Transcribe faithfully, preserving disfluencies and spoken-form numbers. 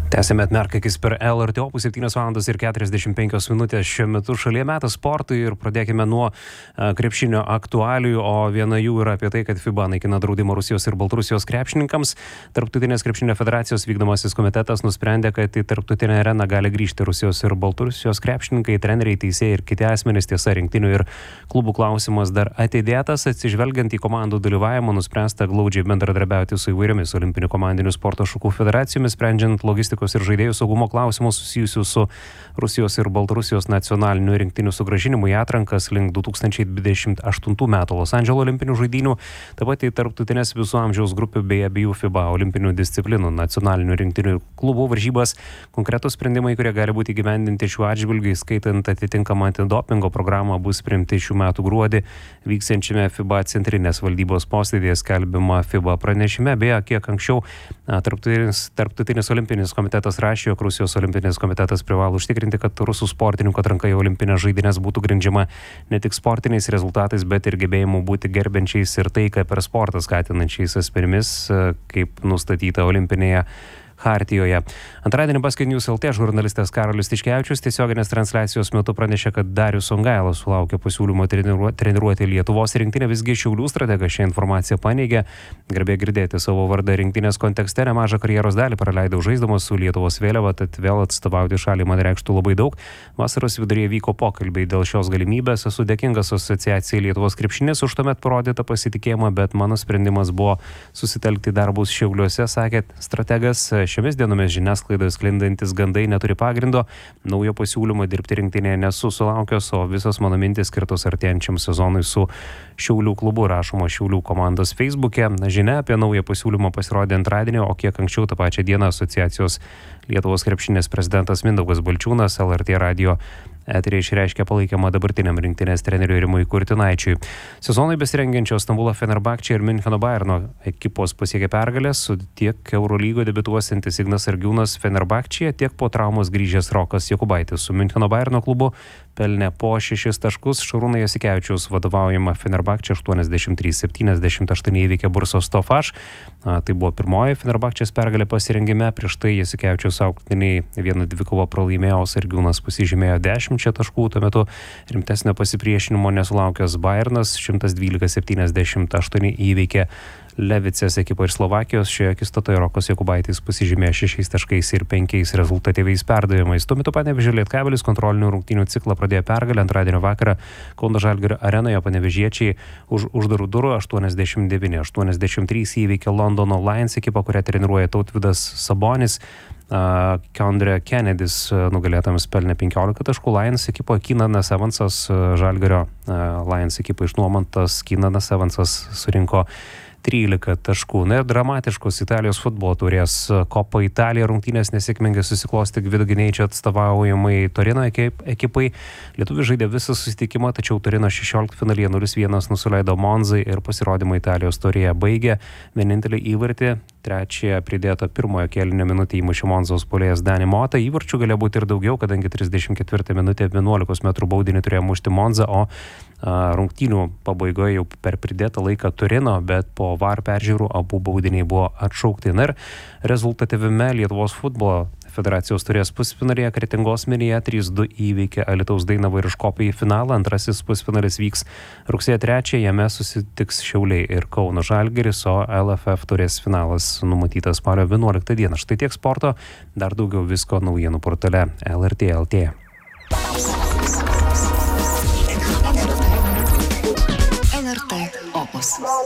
Tęsime atmerkakis per L R T Opus septynios valandos ir keturiasdešimt penkios minutės šiuo metu šalyje metas sportui ir pradėkime nuo krepšinio aktualijų, o viena jų yra apie tai, kad FIBA naikina draudimą Rusijos ir Baltarusijos krepšininkams. Tarptautinės krepšinio federacijos vykdomasis komitetas nusprendė, kad į tarptautinę areną gali grįžti Rusijos ir Baltarusijos krepšininkai, treneriai, teisėjai ir kiti asmenys. Tiesa, rinktinių ir klubų klausimas dar atidėtas. Atsižvelgiant į komandų dalyvavimą, nuspręsta glaudžiai bendradarbiauti su įvairiomis olimpinių komandinių sporto šakų federacijomis, sprendžiant logistikos ir žaidėjų saugumo klausimus susijusius su Rusijos ir Baltarusijos nacionalinių rinktinių sugrąžinimu į atrankas link du tūkstančiai dvidešimt aštuntų metų Los Andželo olimpinių žaidynių, taip pat į tarptautinės visų amžiaus grupių bei abiejų FIBA olimpinių disciplinų nacionalinių rinktinių klubų varžybas. Konkretus sprendimai, kurie gali būti įgyvendinti šiuo atžvilgiu, skaitant atitinkamą antidopingo programą, bus priimti šių metų gruodį vyksiančiame FIBA centrinės valdybos posėdėje, skelbiama FIBA pranešime. Beje, kiek anksčiau tarptautinis, tarptautinis olimpinis komitetas rašė, jog Rusijos olimpinis komitetas privalo užtikrinti, kad rusų sportininkų atranka į olimpinės žaidynės būtų grindžiama ne tik sportiniais rezultatais, bet ir gebėjimu būti gerbiančiais ir taiką per sportą skatinančiais asmenimis, kaip nustatyta olimpinėje Hartijoje. Antradienį Basket News L T žurnalistas Karolis Tiškevičius tiesioginės transliacijos metu pranešė, kad Darius Songailas sulaukė pasiūlymo treniruo, treniruoti Lietuvos rinktinę, visgi Šiaulių strategas šią informaciją paneigė. Garbė girdėti savo vardą rinktinės kontekste, nemažą karjeros dalį praleidau žaisdamas su Lietuvos vėliava, tad vėl atstovauti šalį man reikštų labai daug. Vasaros viduryje vyko pokalbiai dėl šios galimybės, esu dėkingas asociacijai Lietuvos krepšinis už tuomet parodytą pasitikėjimą, bet mano sprendimas buvo susitelkti darbus Šiauliuose, sakė strategas. Šiomis dienomis žiniasklaidoje sklindantis gandai neturi pagrindo. Naujo pasiūlymo dirbti rinktinėje nesu sulaukęs, o visos mano mintis skirtos artėjančiam sezonui su Šiaulių klubu, rašoma Šiaulių komandos Facebook'e. Žinia apie naują pasiūlymą pasirodė antradienį, o kiek anksčiau tą pačią dieną asociacijos Lietuvos krepšinės prezidentas Mindaugas Balčiūnas L R T radijo eteryje išreiškė palaikymą dabartiniam rinktinės treneriui Rimui Kurtinaičiui. Sezonui besirengiančio Stambulo Fenerbahče ir Miuncheno Bayerno ekipos pasiekė pergalės, su tiek Eurolygoje debiutuosiantis Ignas Sargiūnas Fenerbahčeje, tiek po traumos grįžęs Rokas Jokubaitis su Miuncheno Bayerno klubu pelnė po šešis taškus. Šarūno Jasikevičiaus vadovaujama Fenerbahče aštuoniasdešimt trys septyniasdešimt aštuoni įveikė Bursos Tofaš. A, tai buvo pirmoji Fenerbahčės pergalė pasirengime, prieš tai Jasikevičiaus auklėtiniai vieną dvikovą pralaimėjo, Sargiūnas pasižymėjo dešimt taškų, tuo metu rimtesnio pasipriešinimo nesulaukęs Bayernas šimtas dvylika septyniasdešimt aštuoni įveikė Levicės ekipą iš Slovakijos. Šioje akistatoje Rokas Jokubaitis pasižymėjo šešiais taškais ir penkiais rezultatyviais perdavimais. Tuo metu Panevėžio Lietkabelis kontrolinių rungtynių ciklą pradėjo pergalę. Antradienio vakarą Kauno Žalgirio arenoje panevėžiečiai už uždarų durų aštuoniasdešimt devyni aštuoniasdešimt trys įveikė Londono Lions ekipą, kurią treniruoja Tautvydas Sabonis. Uh, Kendra Kennedys uh, nugalėtojams pelnė penkiolika taškų. Lions ekipoje Keenanas Evansas, uh, Žalgirio uh, Lions ekipa išnuomontas Keenanas Evansas surinko trylika taškų. Na ir dramatiškos Italijos futbolo taurės Copa Italija rungtynės nesėkmingai susiklosti Gvido Gineičio atstovaujamai Torino ekipai. Lietuviai žaidė visą susitikimą, tačiau Torino šešioliktfinalyje nulis vienas nusileido Monzai ir pasirodymą Italijos taurėje baigė vienintelį įvartį. Trečiąją pridėto pirmojo kėlinio minutę įmušė Monzos puolėjas Dani Mota. Įvarčių galėjo būti ir daugiau, kadangi trisdešimt ketvirtą minutę vienuolikos metrų baudinį turėjo mušti Monza, o a, rungtynių pabaigoje jau per pridėtą laiką Turino, bet po V A R peržiūrų abu baudiniai buvo atšaukti. Na ir rezultatyviame Lietuvos futbolo federacijos turės pusfinalyje Kretingos Minija trys du įveikė Alytaus Dainavą ir iškopė į finalą. Antrasis pusfinalis vyks rugsėjo trečiąją, jame susitiks Šiauliai ir Kauno Žalgiris, o L F F turės finalas numatytas spalio vienuoliktą dieną. Štai tiek sporto, dar daugiau visko naujienų portale L R T L T. L R T Opus.